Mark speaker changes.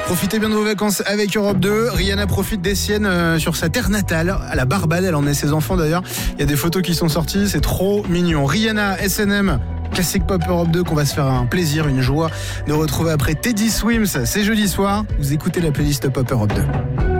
Speaker 1: Profitez bien de vos vacances avec Europe 2. Rihanna profite des siennes sur sa terre natale, à la Barbade. Elle emmenait ses enfants d'ailleurs. Il y a des photos qui sont sorties, c'est trop mignon. Rihanna, S&M, classique pop Europe 2 qu'on va se faire un plaisir, une joie de retrouver après Teddy Swims. C'est jeudi soir. Vous écoutez la playlist pop Europe 2.